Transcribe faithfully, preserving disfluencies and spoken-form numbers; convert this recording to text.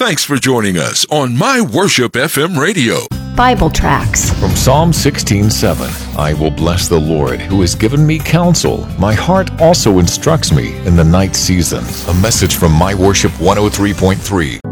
Thanks for joining us on My Worship F M Radio. Bible tracts. From Psalm sixteen seven, I will bless the Lord who has given me counsel. My heart also instructs me in the night season. A message from My Worship one oh three point three.